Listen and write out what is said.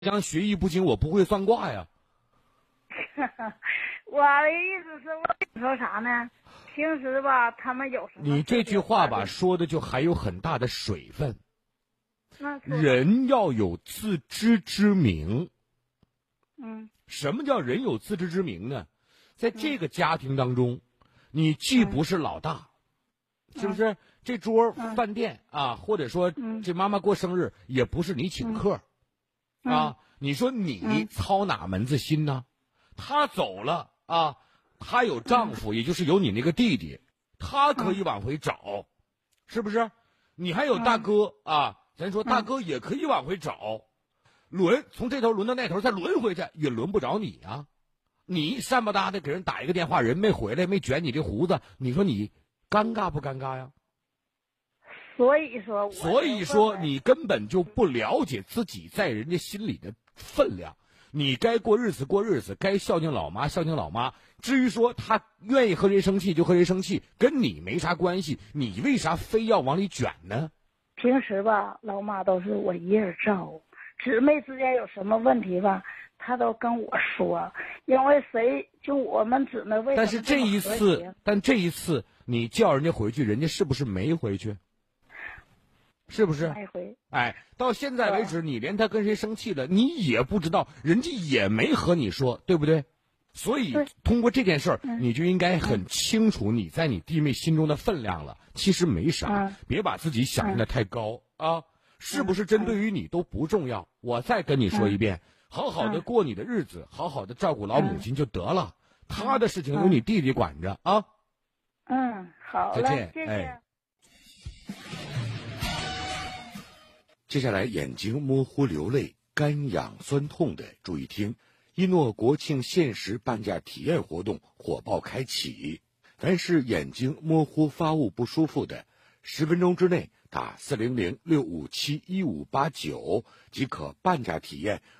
将学艺不精，我不会算卦呀。 我的意思是，我说啥呢？平时吧，他们有什么？ 你这句话吧，说的就还有很大的水分。 那人要有自知之明。 嗯， 什么叫人有自知之明呢？在这个家庭当中，你既不是老大，是不是？这桌饭店啊，或者说这妈妈过生日，也不是你请客啊。你说你操哪门子心呢？她走了啊，她有丈夫，也就是有你那个弟弟，她可以往回找，是不是？你还有大哥啊，咱说大哥也可以往回找，从这头轮到那头，再轮回去也轮不着你啊。你善不搭的给人打一个电话，人没回来，没卷你这胡子，你说你尴尬不尴尬呀？ 所以说你根本就不了解自己在人家心里的分量。你该过日子过日子，该孝敬老妈孝敬老妈。至于说他愿意和谁生气就和谁生气，跟你没啥关系，你为啥非要往里卷呢？ 平时吧，老妈都是我一人照顾，姊妹之间有什么问题吧，她都跟我说，因为我们姊妹为什么？ 但这一次你叫人家回去，人家是不是没回去？是不是？ 没回。 到现在为止，你连他跟谁生气了，你也不知道，人家也没和你说，对不对？所以通过这件事儿，你就应该很清楚你在你弟妹心中的分量了。其实没啥，别把自己想的太高啊。是不是针对于你都不重要。我再跟你说一遍，好好的过你的日子，好好的照顾老母亲就得了。他的事情由你弟弟管着啊。 好了， 再见， 谢谢。 接下来眼睛模糊流泪、干痒酸痛的，注意听！一诺国庆限时半价体验活动火爆开启，凡是眼睛模糊发物不舒服的，10分钟之内打400-657-1589即可半价体验